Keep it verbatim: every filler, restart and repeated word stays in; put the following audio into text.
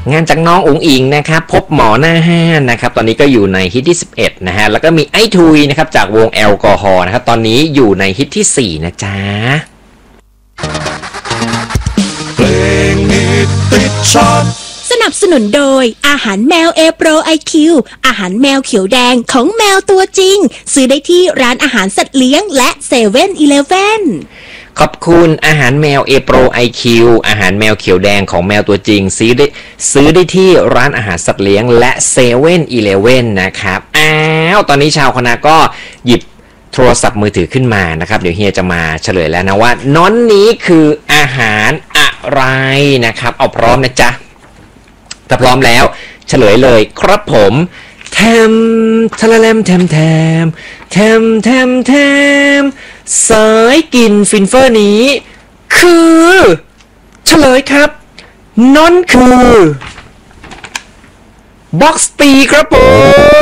งานจากน้องอุ๋งอิงนะครับพบหมอหน้าห้านนะครับตอนนี้ก็อยู่ในฮิตที่สิบเอ็ดนะฮะแล้วก็มีไอ้ทุยนะครับจากวงแอลกอฮอล์นะครับตอนนี้อยู่ในฮิตที่สี่นะจ๊ะเพลงฮิตติดชาร์ตสนับสนุนโดยอาหารแมวเอโปรไอคิวอาหารแมวเขียวแดงของแมวตัวจริงซื้อได้ที่ร้านอาหารสัตว์เลี้ยงและเซเว่นอีเลฟเว่นขอบคุณอาหารแมวเอโปรไอคิวอาหารแมวเขียวแดงของแมวตัวจริงซื้อได้ซื้อได้ที่ร้านอาหารสัตว์เลี้ยงและเซเว่นอีเลฟเว่นนะครับอ้าวตอนนี้ชาวคณะก็หยิบโทรศัพท์มือถือขึ้นมานะครับเดี๋ยวเฮียจะมาเฉลยแล้วนะว่าน้อนนี้คืออาหารอะไรนะครับเอาพร้อมนะจ๊ะถ้าพร้อมแล้วเฉลยเลยครับผมแทมทะละแลมแทมแทมแทมแทมแทมสายกินฟินเฟอร์นี้คือเฉลยครับนั่นคือบ็อกซ์ตีครับผม